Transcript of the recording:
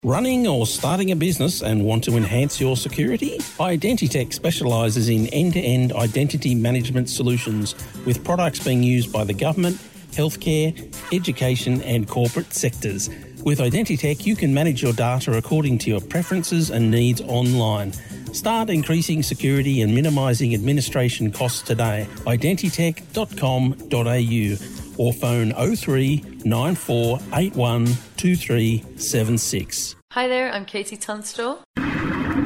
Running or starting a business and want to enhance your security? Identitech specialises in end-to-end identity management solutions with products being used by the government, healthcare, education and corporate sectors. With Identitech, you can manage your data according to your preferences and needs online. Start increasing security and minimising administration costs today. Identitech.com.au or phone 03 9481 2376. Hi there, I'm Katie Tunstall.